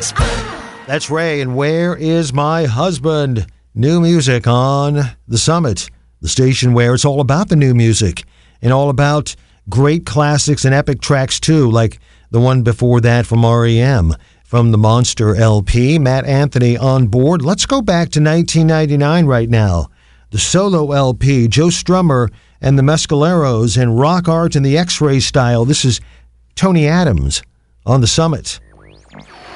That's Ray, and Where Is My Husband? New music on The Summit, the station where it's all about the new music and all about great classics and epic tracks too, like the one before that from REM, from the Monster LP. Matt Anthony on board. Let's go back to 1999 right now. The solo LP, Joe Strummer and the Mescaleros and Rock Art in the X-Ray Style. This is Tony Adams on The Summit.